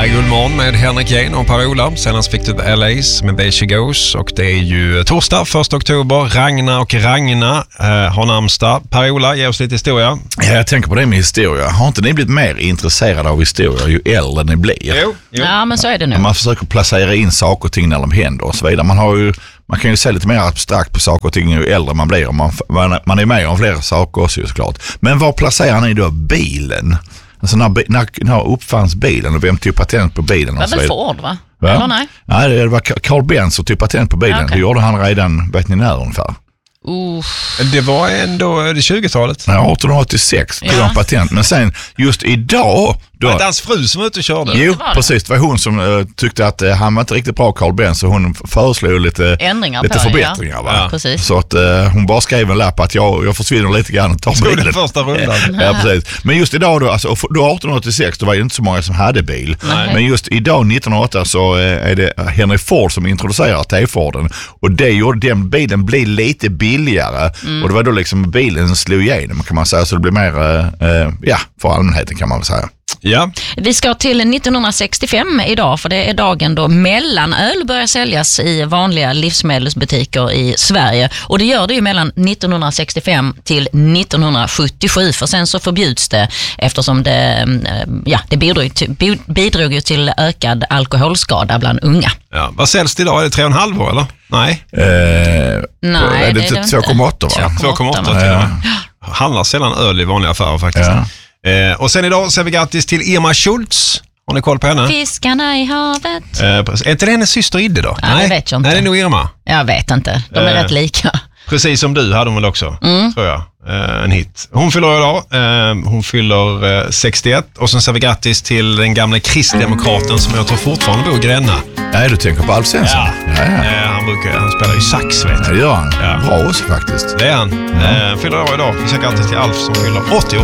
Guldmorgon med Henrik Jane och Per-Ola. Senast fick du LA's med There She Goes. Och det är ju torsdag, 1 oktober. Ragna och Ragna har namnsdag. Per-Ola, ge oss lite historia. Ja, jag tänker på det med historia. Har inte ni blivit mer intresserade av historia ju äldre ni blir? Jo. Ja, men så är det nu. Man försöker placera in saker och ting när de händer och så vidare. Man kan ju se lite mer abstrakt på saker och ting ju äldre man blir. Man är med om flera saker också såklart. Men var placerar ni då bilen? Alltså när uppfanns bilen och vem tog patent på bilen? Det var väl Ford, va? Ja. Eller nej? Nej, det var Carl Benz som tog patent på bilen. Okay. Det gjorde han redan, vet ni när ungefär? Det var ändå det 20-talet. Ja, 1886 tog han patent. Men sen just idag... Det var inte hans fru som var ute och körde. Jo, precis. Det var hon som tyckte att han var inte riktigt bra, Carl Benz, så hon föreslog lite förbättringar. Ja. Va? Ja, precis. Så att hon bara skrev en lapp att jag försvinner lite grann och tar bilen. Den första rundan. Ja, precis. Men just idag då, alltså, då 1886, då var det inte så många som hade bil. Nej. Men just idag 1908 så är det Henry Ford som introducerar T-Forden. Och det gjorde den bilen bli lite billigare. Och det var då liksom bilen slog igenom, kan man säga. Så det blir mer, för allmänheten kan man väl säga. Ja. Vi ska till 1965 idag, för det är dagen då mellanöl börjar säljas i vanliga livsmedelsbutiker i Sverige. Och det gör det ju mellan 1965 till 1977, för sen så förbjuds det eftersom det bidrog ju till ökad alkoholskada bland unga. Ja. Vad säljs det idag? Är det 3,5 år eller? Nej. Nej, är det 2,8 va? 2,8 till och med. Handlar sällan öl i vanliga affärer faktiskt. Ja. Och sen idag säger vi grattis till Irma Schultz. Har ni koll på henne? Fiskarna i havet. Är inte det hennes syster Idde då? Nej, det vet jag inte. Nej, det är nog Irma. Jag vet inte. De är rätt lika. Precis som du hade hon väl också, tror jag. En hit. Hon fyller idag. Hon fyller 61. Och sen säger vi grattis till den gamla kristdemokraten som jag tror fortfarande bor i Gränna. Nej, du tänker på Alf Svensson? Ja. Han spelar ju sax, vet du. Ja, det gör han. Ja. Bra också faktiskt. Det är han. Fyller idag. Vi säger grattis till Alf som fyller 80.